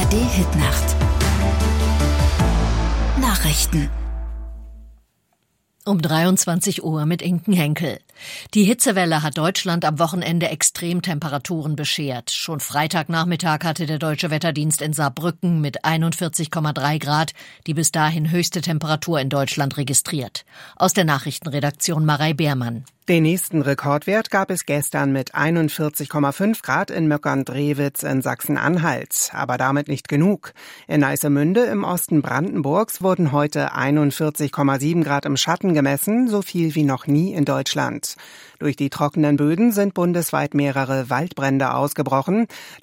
ARD-Hitnacht. Nachrichten. Um 23 Uhr mit Inken Henkel. Die Hitzewelle hat Deutschland am Wochenende Extremtemperaturen beschert. Schon Freitagnachmittag hatte der Deutsche Wetterdienst in Saarbrücken mit 41,3 Grad die bis dahin höchste Temperatur in Deutschland registriert. Aus der Nachrichtenredaktion Marei Beermann. Den nächsten Rekordwert gab es gestern mit 41,5 Grad in Möckern-Drewitz in Sachsen-Anhalt. Aber damit nicht genug. In Neissemünde im Osten Brandenburgs wurden heute 41,7 Grad im Schatten gemessen, so viel wie noch nie in Deutschland. Durch die trockenen Böden sind bundesweit mehrere Waldbrände ausgebrochen.